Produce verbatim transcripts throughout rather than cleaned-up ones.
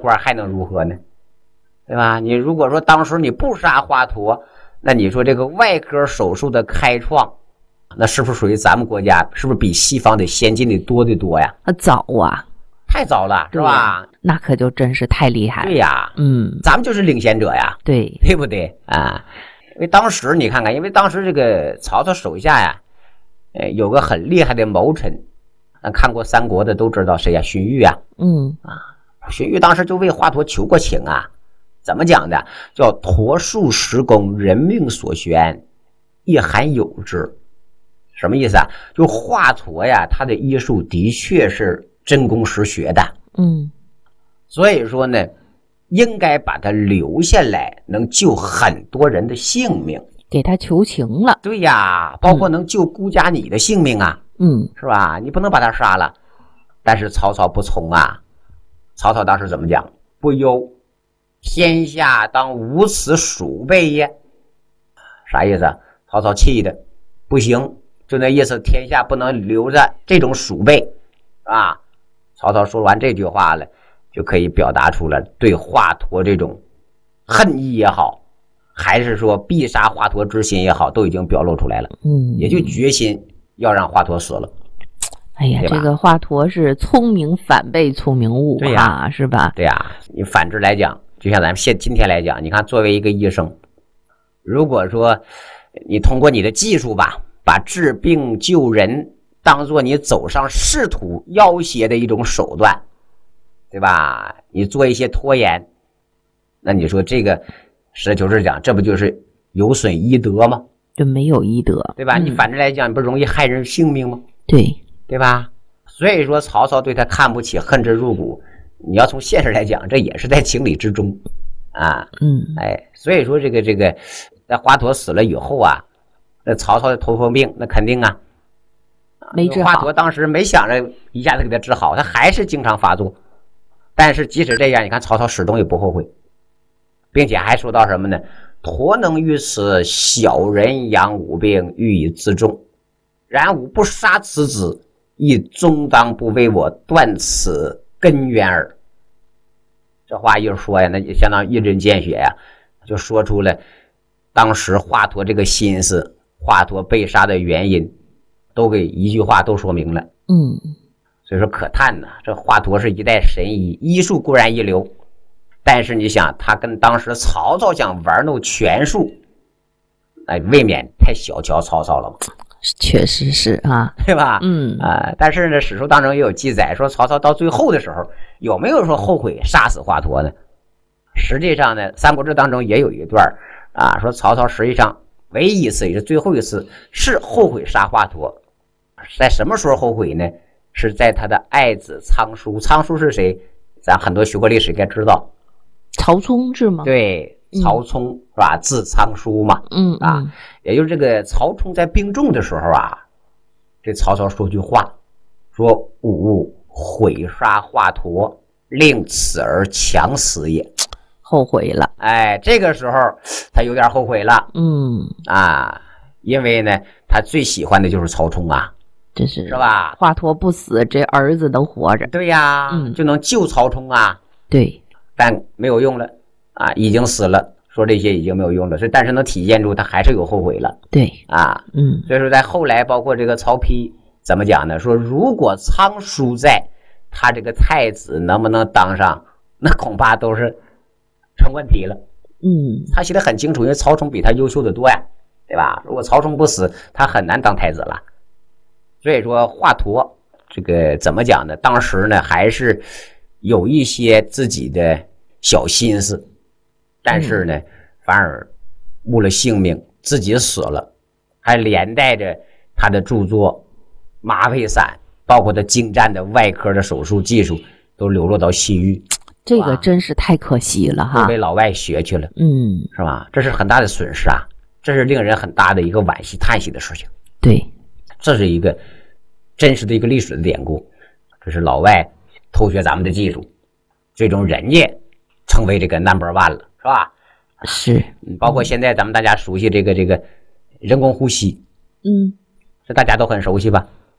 官还能如何呢？对吧？你如果说当时你不杀华佗，那你说这个外科手术的开创，那是不是属于咱们国家是不是比西方的先进的多得多呀？ 啊，早啊， 太早了，是吧？ 那可就真是太厉害了。 对呀，嗯，咱们就是领先者呀， 对， 对不对啊？因为当时你看看，因为当时这个曹操手下呀，呃，有个很厉害的谋臣，咱看过三国的都知道谁呀？荀彧啊， 嗯啊，荀彧当时就为华佗求过情啊，怎么讲的？叫陀术实功，人命所悬，亦罕有之。什么意思啊？就华佗呀，他的医术的确是真功实学的， 嗯， 所以说呢，应该把他留下来，能救很多人的性命， 给他求情了。 对呀，包括能救孤家你的性命啊， 嗯， 是吧？你不能把他杀了。但是曹操不从啊，曹操当时怎么讲？不忧，天下当无此鼠辈也。啥意思啊？曹操气的不行，就那意思，天下不能留着这种鼠辈啊。曹操说完这句话了，就可以表达出了对华佗这种恨意也好，还是说必杀华佗之心也好，都已经表露出来了。 嗯，也就决心要让华佗死了。 哎呀，这个华佗是聪明反被聪明误啊，对呀，是吧？ 对呀，你反之来讲，就像咱们现今天来讲，你看作为一个医生，如果说你通过你的技术吧，把治病救人当做你走上仕途要挟的一种手段，对吧？你做一些拖延，那你说这个实事求是讲，这不就是有损医德吗？ 就没有医德， 对吧？ 嗯、 你反之来讲，你不容易害人性命吗？ 对， 对吧？所以说曹操对他看不起，恨之入骨。你要从现实来讲，这也是在情理之中啊。 嗯， 哎，所以说这个这个，在华佗死了以后啊，那曹操的头风病，那肯定啊， 没治好。 华佗当时没想着一下子给他治好，他还是经常发作。但是即使这样，你看曹操始终也不后悔，并且还说到什么呢？佗能于此小人养吾病，欲以自重。然吾不杀此子，亦终当不为我断此根源耳。这话一说呀，那就相当于一针见血呀，就说出了当时华佗这个心思，华佗被杀的原因，都给一句话都说明了。 嗯， 所以说可叹呐，这华佗是一代神医，医术固然一流，但是你想，他跟当时曹操想玩弄权术，哎，未免太小瞧曹操了嘛。 确实是啊， 对吧？ 嗯啊、呃，但是呢，史书当中也有记载说，曹操到最后的时候有没有说后悔杀死华佗呢？实际上呢，《三国志》当中也有一段啊，说曹操实际上唯一一次也是最后一次是后悔杀华佗，在什么时候后悔呢？是在他的爱子仓叔。仓叔是谁？咱很多学过历史应该知道， 曹冲是吗？ 对。曹冲、嗯、是吧？字仓叔嘛， 嗯啊，也就是这个曹冲在病重的时候啊，这曹操说句话，说吾毁杀华佗，令此儿强死也， 后悔了。 哎，这个时候他有点后悔了， 嗯啊，因为呢，他最喜欢的就是曹冲啊， 这是是吧？ 华佗不死，这儿子能活着。 对呀， 嗯， 就能救曹冲啊。 对， 但没有用了。啊，已经死了，说这些已经没有用了，所以但是能体现出他还是有后悔了。 对啊， 嗯， 所以说在后来，包括这个曹丕怎么讲呢？说如果仓叔在，他这个太子能不能当上，那恐怕都是成问题了。 嗯， 他写得很清楚，因为曹冲比他优秀的多呀，对吧？如果曹冲不死，他很难当太子了。所以说华佗这个怎么讲呢？当时呢还是有一些自己的小心思。但是呢，反而误了性命，自己死了，还连带着他的著作《麻沸散》，包括他精湛的外科的手术技术，都流落到西域。 这个真是太可惜了哈， 都被老外学去了， 嗯， 是吧？这是很大的损失啊，这是令人很大的一个惋惜、叹息的事情。 对， 这是一个真实的一个历史的典故，这是老外偷学咱们的技术，最终人家成为这个 number one 了。是吧？ 是， 包括现在咱们大家熟悉这个这个人工呼吸， 嗯， 这大家都很熟悉吧？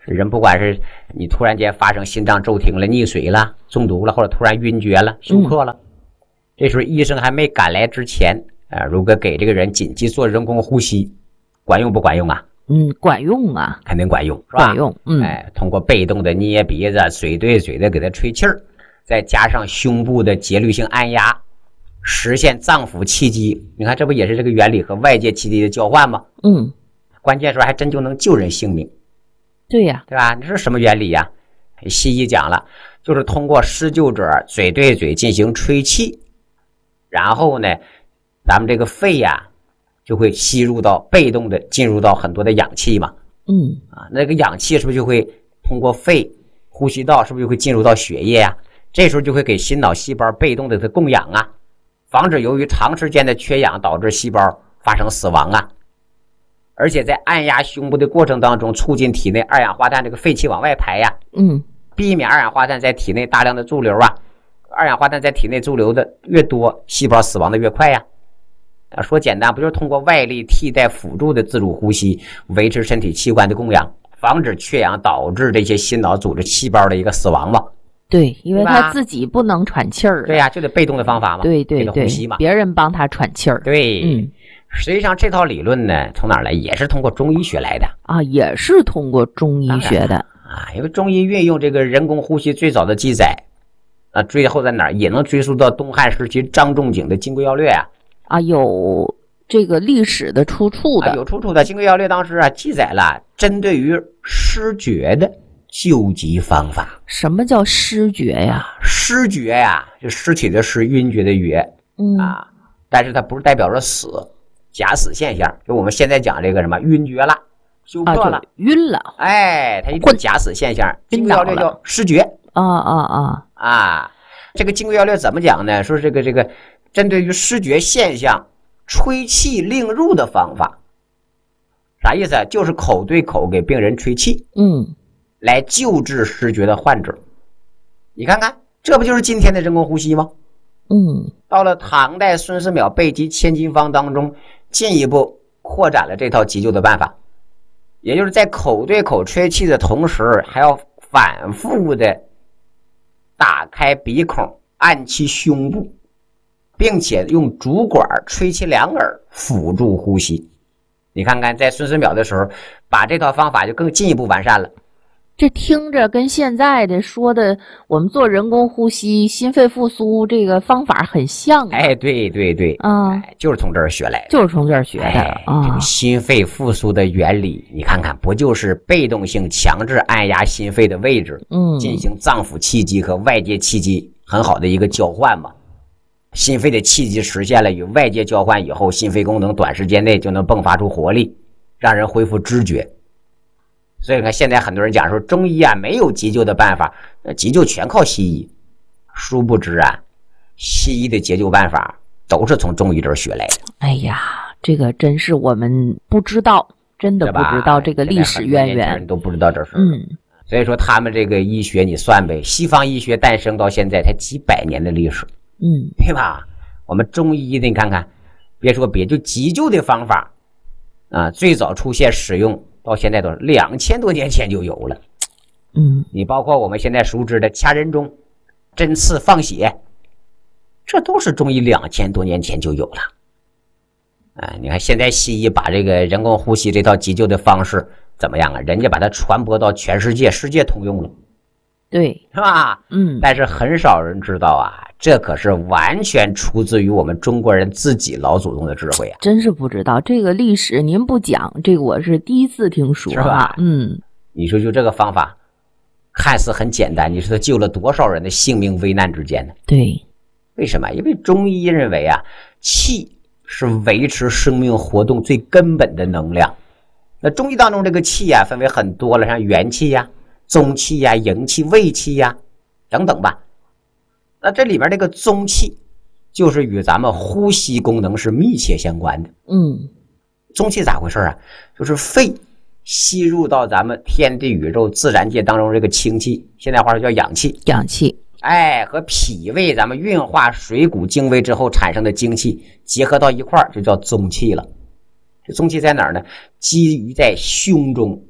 人不管是你突然间发生心脏骤停了、溺水了、中毒了，或者突然晕厥了、休克了，嗯、这时候医生还没赶来之前，呃，如果给这个人紧急做人工呼吸，管用不管用啊？ 嗯，管用啊， 肯定管用，是吧？ 管用，嗯， 哎，通过被动的捏鼻子、嘴对嘴的给他吹气儿，再加上胸部的节律性按压，实现脏腑气机。你看，这不也是这个原理和外界气机的交换吗？ 嗯， 关键时候还真就能救人性命。 对呀， 对吧？你说什么原理呀？西医讲了，就是通过施救者嘴对嘴进行吹气，然后呢，咱们这个肺呀就会吸入到被动的进入到很多的氧气嘛。 嗯啊，那个氧气是不是就会通过肺呼吸道，是不是就会进入到血液呀？这时候就会给心脑细胞被动的它供氧啊，防止由于长时间的缺氧导致细胞发生死亡啊。而且在按压胸部的过程当中，促进体内二氧化碳这个废气往外排呀， 嗯， 避免二氧化碳在体内大量的驻留啊。二氧化碳在体内驻留的越多，细胞死亡的越快呀。啊，说简单，不就是通过外力替代辅助的自主呼吸，维持身体器官的供氧，防止缺氧导致这些心脑组织细胞的一个死亡吗？ 对，因为他自己不能喘气儿。 对呀、啊，就得被动的方法嘛。 对对对， 呼吸嘛， 别人帮他喘气儿。 对， 嗯。 实际上这套理论呢，从哪儿来？也是通过中医学来的啊，也是通过中医学的啊。因为中医运用这个人工呼吸最早的记载啊，追后在哪儿？也能追溯到东汉时期张仲景的《金匮要略》啊。 啊，有这个历史的出处的， 啊、有出处的。《金匮要略》当时啊记载了针对于失厥的救急方法。 什么叫失厥呀？ 失厥呀，就尸体的尸，晕厥的厥。 嗯啊，但是它不是代表着死。假死现象，就我们现在讲这个什么晕厥了、休克了、 啊、晕了， 哎，它一种假死现象。金匮要略叫失厥。 啊啊啊啊！这个金匮要略怎么讲呢？说这个这个针对于失厥现象，吹气令入的方法，啥意思啊？就是口对口给病人吹气， 嗯， 来救治失厥的患者。你看看，这不就是今天的人工呼吸吗？ 嗯， 到了唐代孙思邈备急千金方当中，进一步扩展了这套急救的办法，也就是在口对口吹气的同时，还要反复的打开鼻孔，按其胸部，并且用竹管吹其两耳，辅助呼吸。你看看，在孙思邈的时候，把这套方法就更进一步完善了。 这听着跟现在的说的我们做人工呼吸、心肺复苏这个方法很像、啊。 哎，对对对， 啊、 哎，就是从这儿学来的， 就是从这儿学的哎、 啊。 这个心肺复苏的原理，你看看，不就是被动性强制按压心肺的位置， 嗯， 进行脏腑气机和外界气机很好的一个交换嘛？心肺的气机实现了与外界交换以后，心肺功能短时间内就能迸发出活力，让人恢复知觉。所以你看，现在很多人讲说中医啊没有急救的办法，那急救全靠西医。殊不知啊，西医的急救办法都是从中医这儿学来的。 哎呀，这个真是我们不知道，真的不知道这个历史渊源， 人都不知道这事。 嗯， 所以说他们这个医学你算呗，西方医学诞生到现在才几百年的历史， 嗯， 对吧？我们中医的你看看，别说别，就急救的方法啊，最早出现使用。到现在都是两千多年前就有了， 嗯， 你包括我们现在熟知的掐人中、针刺放血，这都是中医两千多年前就有了。啊，你看现在西医把这个人工呼吸这套急救的方式怎么样啊？人家把它传播到全世界，世界通用了， 对， 是吧？ 嗯， 但是很少人知道啊，这可是完全出自于我们中国人自己老祖宗的智慧啊！ 真是不知道这个历史，您不讲，这个我是第一次听说， 是吧？ 嗯， 你说就这个方法，看似很简单，你说它救了多少人的性命危难之间呢？ 对， 为什么？因为中医认为啊，气是维持生命活动最根本的能量。那中医当中这个气啊，分为很多了，像元气呀、中气呀、营气、胃气呀等等吧。那这里面这个中气，就是与咱们呼吸功能是密切相关的。 嗯， 中气咋回事啊？就是肺吸入到咱们天地宇宙自然界当中这个清气，现在话说叫氧气。 氧气， 哎，和脾胃咱们运化水谷精微之后产生的精气结合到一块儿，就叫中气了。这中气在哪儿呢？基于在胸中，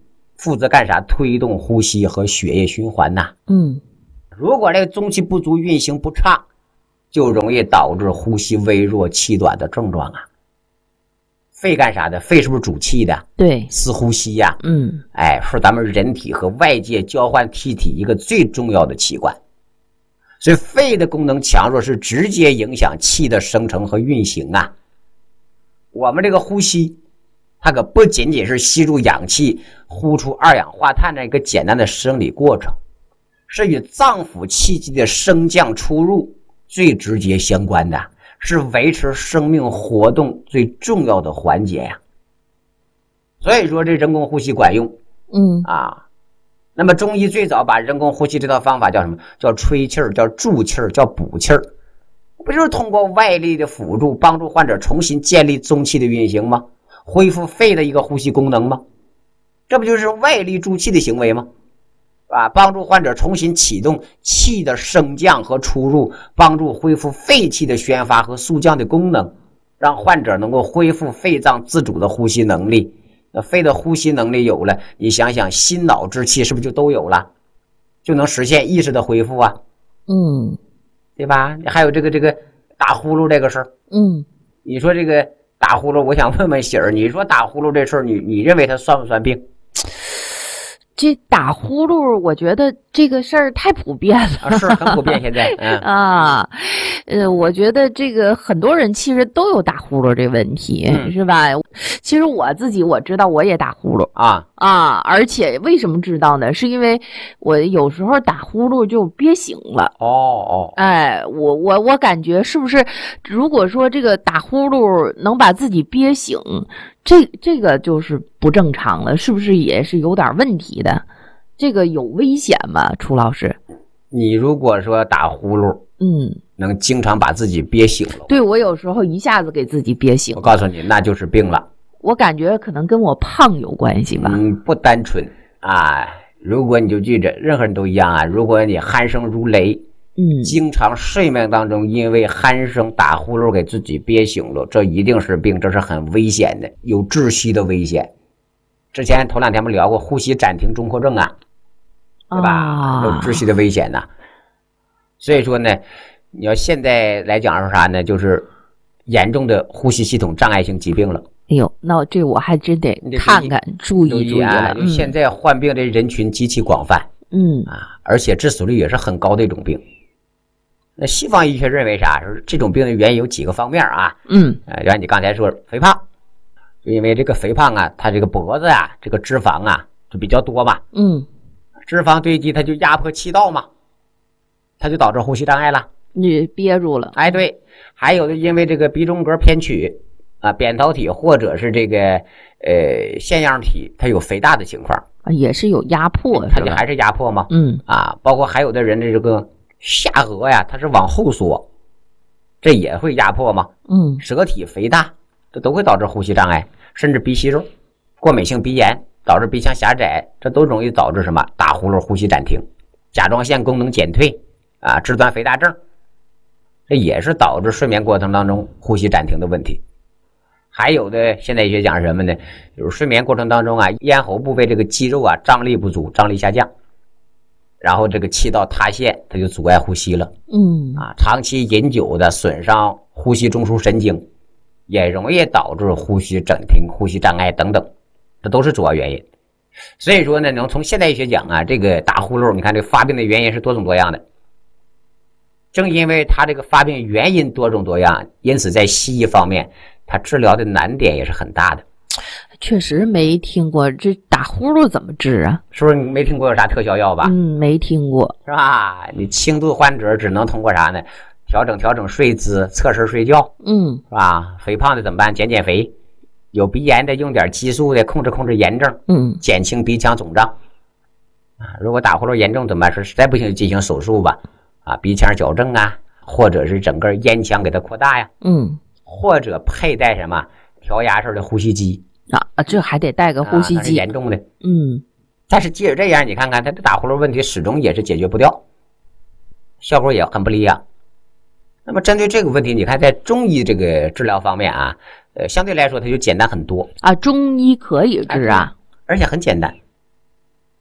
负责干啥？推动呼吸和血液循环呐。 嗯， 如果这个中气不足，运行不畅，就容易导致呼吸微弱、气短的症状啊。肺干啥的？肺是不是主气的？ 对， 司呼吸呀、啊。 嗯， 哎，是咱们人体和外界交换气体一个最重要的器官。所以肺的功能强弱是直接影响气的生成和运行啊。我们这个呼吸，它可不仅仅是吸入氧气、呼出二氧化碳的一个简单的生理过程，是与脏腑气机的升降出入最直接相关的，是维持生命活动最重要的环节呀。所以说这人工呼吸管用， 嗯啊。那么中医最早把人工呼吸这套方法叫什么？叫吹气儿，叫助气儿，叫补气儿，不就是通过外力的辅助，帮助患者重新建立中气的运行吗？恢复肺的一个呼吸功能吗？这不就是外力助气的行为吗？啊，帮助患者重新启动气的升降和出入，帮助恢复肺气的宣发和肃降的功能，让患者能够恢复肺脏自主的呼吸能力。那肺的呼吸能力有了，你想想心脑之气是不是就都有了，就能实现意识的恢复啊？ 嗯， 对吧？还有这个这个打呼噜这个事儿， 嗯， 你说这个打呼噜，我想问问喜儿，你说打呼噜这事儿，你你认为它算不算病？ 这打呼噜，我觉得这个事儿太普遍了， 啊，是很普遍现在，嗯啊，呃，我觉得这个很多人其实都有打呼噜这问题， 嗯、 是吧？其实我自己我知道我也打呼噜啊啊，而且为什么知道呢？是因为我有时候打呼噜就憋醒了。 哦哦， 哎，我我我感觉是不是，如果说这个打呼噜能把自己憋醒，这这个就是不正常了，是不是也是有点问题的？这个有危险吗？楚老师， 你如果说打呼噜， 嗯， 能经常把自己憋醒了， 对，我有时候一下子给自己憋醒了， 我告诉你，那就是病了。 我感觉可能跟我胖有关系吧。 嗯，不单纯啊。如果你就记着，任何人都一样啊。如果你鼾声如雷， 嗯， 经常睡眠当中因为鼾声打呼噜给自己憋醒了，这一定是病，这是很危险的，有窒息的危险。之前头两天我们聊过呼吸暂停综合症啊，对吧？ 啊、 有窒息的危险呐。所以说呢，你要现在来讲是啥呢？就是严重的呼吸系统障碍性疾病了。 哎呦，那这我还真得看看，注意注意啊！ 了。 就现在患病的人群极其广泛， 嗯啊，而且致死率也是很高的一种病。那西方医学认为啥？说这种病的原因有几个方面啊。 嗯， 呃，然后你刚才说肥胖，就因为这个肥胖啊，它这个脖子啊，这个脂肪啊就比较多嘛。 嗯， 脂肪堆积，它就压迫气道嘛，它就导致呼吸障碍了。 你憋住了。 哎，对，还有的因为这个鼻中隔偏曲。啊，扁桃体或者是这个呃腺样体，它有肥大的情况， 也是有压迫， 它就还是压迫吗？ 嗯啊，包括还有的人的这个下颚呀，它是往后缩，这也会压迫吗？ 嗯， 舌体肥大，这都会导致呼吸障碍，甚至鼻息肉、过敏性鼻炎导致鼻腔狭窄，这都容易导致什么？打呼噜、呼吸暂停、甲状腺功能减退啊，肢端肥大症，这也是导致睡眠过程当中呼吸暂停的问题。还有的现代医学讲什么呢？就是睡眠过程当中啊，咽喉部位这个肌肉啊张力不足，张力下降，然后这个气道塌陷，它就阻碍呼吸了。 嗯啊，长期饮酒的损伤呼吸中枢神经，也容易导致呼吸暂停、呼吸障碍等等，这都是主要原因。所以说呢，能从现代医学讲啊，这个打呼噜，你看这个发病的原因是多种多样的。正因为它这个发病原因多种多样，因此在西医方面，它治疗的难点也是很大的。 确实没听过这打呼噜怎么治啊？ 是不是你没听过有啥特效药吧？ 嗯，没听过， 是吧？你轻度患者只能通过啥呢？调整调整睡姿，侧身睡觉， 嗯， 是吧？肥胖的怎么办？减减肥。有鼻炎的用点激素的控制控制炎症， 嗯， 减轻鼻腔肿胀。啊，如果打呼噜严重怎么办？说实在不行就进行手术吧。啊，鼻腔矫正啊，或者是整个咽腔给它扩大呀， 嗯， 或者佩戴什么调压式的呼吸机啊，这还得带个呼吸机， 啊、是严重的， 嗯， 但是即使这样，你看看他的打呼噜问题始终也是解决不掉，效果也很不理想。那么针对这个问题，你看在中医这个治疗方面啊，呃，相对来说它就简单很多啊，中医可以治啊， 而且很简单。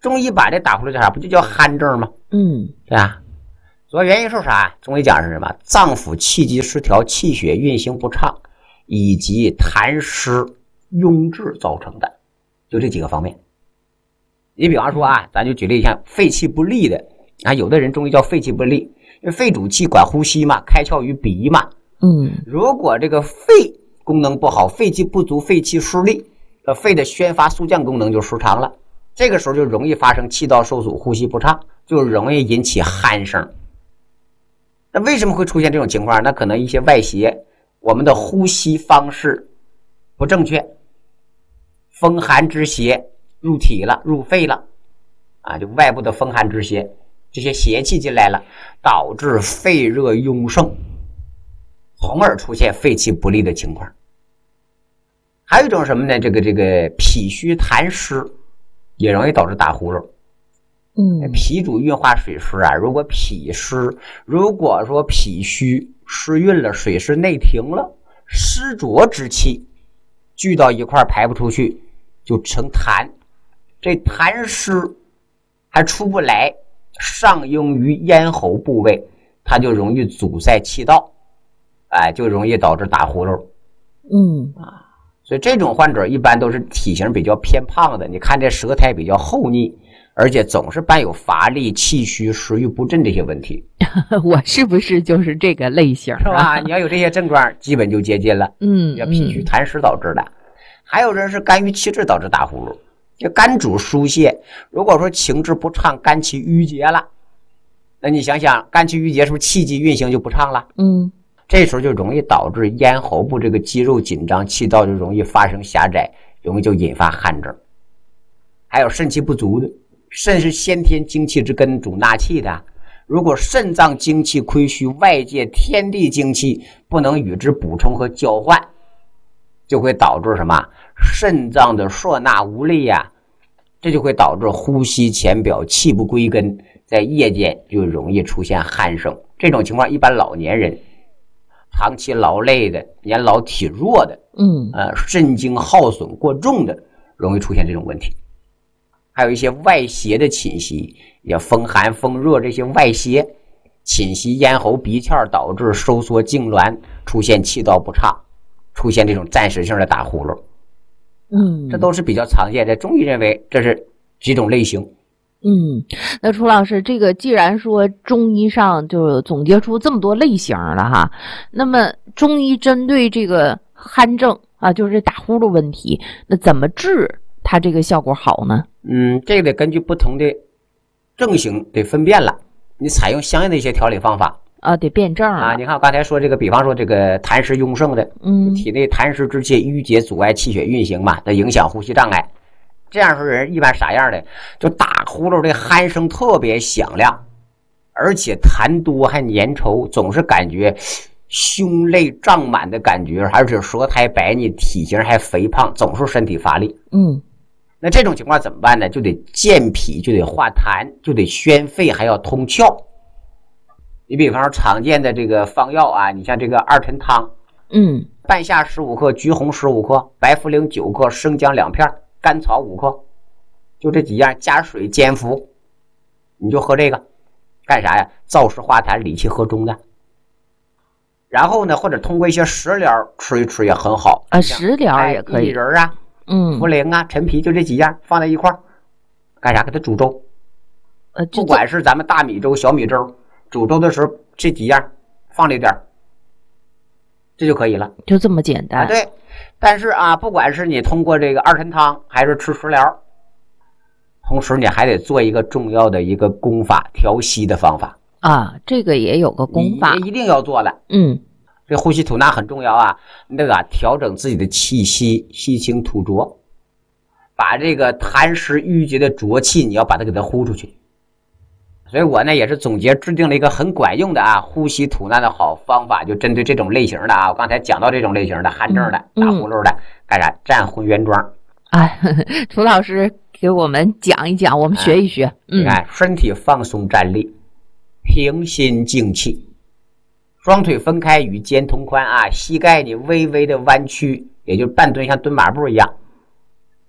中医把这打呼噜叫啥？不就叫鼾症吗？ 嗯， 对吧？主要原因是啥？中医讲是什么？脏腑气机失调，气血运行不畅，以及痰湿壅滞造成的，就这几个方面。你比方说啊，咱就举例像肺气不利的啊，有的人中医叫肺气不利，因为肺主气管呼吸嘛，开窍于鼻嘛。 嗯， 如果这个肺功能不好，肺气不足，肺气失利，呃，肺的宣发肃降功能就失常了，这个时候就容易发生气道受阻，呼吸不畅，就容易引起鼾声。那为什么会出现这种情况？那可能一些外邪，我们的呼吸方式不正确，风寒之邪入体了，入肺了啊，就外部的风寒之邪，这些邪气进来了，导致肺热壅盛，从而出现肺气不利的情况。还有一种什么呢？这个这个脾虚痰湿也容易导致打呼噜。 嗯， 脾主运化水湿啊，如果脾湿，如果说脾虚失运了，水湿内停了，湿浊之气聚到一块排不出去，就成痰。这痰湿还出不来，上应于咽喉部位，它就容易阻塞气道，哎，就容易导致打呼噜。 嗯啊，所以这种患者一般都是体型比较偏胖的，你看这舌苔比较厚腻，而且总是伴有乏力、气虚、食欲不振这些问题。 我是不是就是这个类型、啊、 是吧？你要有这些症状，基本就接近了。 嗯， 叫脾虚痰湿导致的。还有人是肝郁气滞导致打呼噜，就肝主疏泄，如果说情志不畅，肝气郁结了，那你想想，肝气郁结是不是气机运行就不畅了？ 嗯， 这时候就容易导致咽喉部这个肌肉紧张，气道就容易发生狭窄，容易就引发汗症。还有肾气不足的，肾是先天精气之根，主纳气的。如果肾脏精气亏虚，外界天地精气不能与之补充和交换，就会导致什么？肾脏的摄纳无力呀、啊，这就会导致呼吸浅表，气不归根，在夜间就容易出现鼾声。这种情况一般老年人、长期劳累的、年老体弱的， 嗯， 呃，肾精耗损过重的，容易出现这种问题。还有一些外邪的侵袭，也风寒、风热这些外邪侵袭咽喉、鼻窍，导致收缩痉挛，出现气道不畅，出现这种暂时性的打呼噜。 嗯， 这都是比较常见的。中医认为这是几种类型。 嗯，那楚老师，这个既然说中医上就总结出这么多类型了哈，那么中医针对这个鼾症啊，就是打呼噜问题，那怎么治它这个效果好呢？ 嗯，这个得根据不同的症型得分辨了，你采用相应的一些调理方法啊，得辨证啊。你看我刚才说这个，比方说这个痰湿壅盛的， 嗯， 体内痰湿之气郁结阻碍气血运行嘛，它影响呼吸障碍。这样说人一般啥样的？就打呼噜的鼾声特别响亮，而且痰多还粘稠，总是感觉胸肋胀满的感觉，而且舌苔白腻，体型还肥胖，总是身体乏力。 嗯， 那这种情况怎么办呢？就得健脾，就得化痰，就得宣肺，还要通窍。你比方说常见的这个方药啊，你像这个二陈汤， 嗯， 半夏十五克，橘红十五克，白茯苓九克，生姜两片，甘草五克，就这几样，加水煎服，你就喝这个，干啥呀？燥湿化痰，理气和中的。然后呢，或者通过一些食疗吃一吃也很好啊，食疗也可以， 薏仁啊， 嗯， 茯苓啊，陈皮，就这几样放在一块儿，干啥？给它煮粥。 呃， 不管是咱们大米粥、小米粥，煮粥的时候这几样放里点，这就可以了， 就这么简单。 啊，对。但是啊，不管是你通过这个二陈汤，还是吃食疗，同时你还得做一个重要的一个功法，调息的方法啊，这个也有个功法， 一定要做的。 嗯， 这呼吸吐纳很重要啊，你得啊调整自己的气息，吸清吐浊，把这个痰湿郁结的浊气，你要把它给它呼出去。所以我呢也是总结制定了一个很管用的啊呼吸吐纳的好方法，就针对这种类型的啊，我刚才讲到这种类型的鼾症的、 嗯、 打呼噜的，干啥？站浑圆桩。 哎，楚老师给我们讲一讲，我们学一学。哎、 嗯，你看，身体放松站立，平心静气，双腿分开与肩同宽啊，膝盖你微微的弯曲，也就半蹲，像蹲马步一样。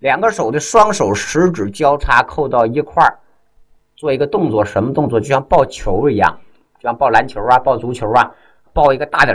两个手的双手食指交叉扣到一块儿，做一个动作，什么动作？就像抱球一样，就像抱篮球啊、抱足球啊，抱一个大点